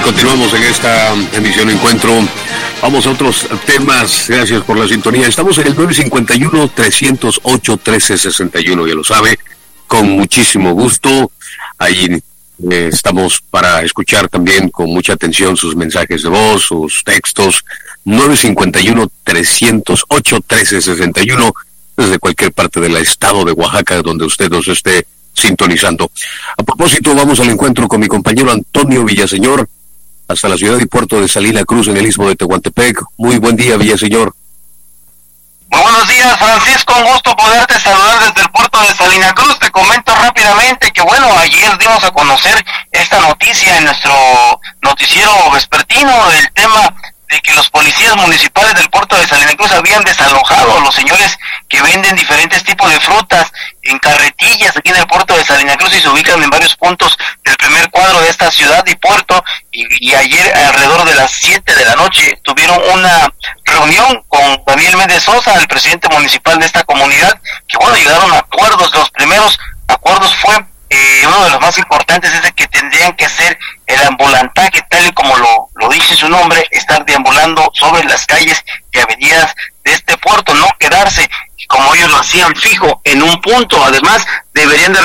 Continuamos en esta emisión Encuentro. Vamos a otros temas. Gracias por la sintonía. Estamos en el 951-308-1361, ya lo sabe, con muchísimo gusto. Ahí estamos para escuchar también con mucha atención sus mensajes de voz, sus textos. 951-308-1361, desde cualquier parte del estado de Oaxaca, donde usted nos esté sintonizando. A propósito, vamos al encuentro con mi compañero Antonio Villaseñor, hasta la ciudad y puerto de Salina Cruz, en el istmo de Tehuantepec. Muy buen día, Villaseñor. Muy buenos días, Francisco, un gusto poderte saludar desde el puerto de Salina Cruz. Te comento rápidamente que, ayer dimos a conocer esta noticia en nuestro noticiero vespertino, del tema de que los policías municipales del puerto de Salina Cruz habían desalojado a los señores que venden diferentes tipos de frutas en carretillas aquí en el puerto de Salina Cruz y se ubican en varios puntos del primer cuadro de esta ciudad y puerto, y ayer alrededor de las 7 de la noche tuvieron una reunión con Daniel Méndez Sosa, el presidente municipal de esta comunidad, que llegaron a acuerdos. Los primeros acuerdos fue uno de los más importantes es de que tendrían que hacer el ambulantaje, tal y como lo dice su nombre, estar deambulando sobre las calles y avenidas de este puerto, no quedarse como ellos lo hacían fijo en un punto. Además, deberían de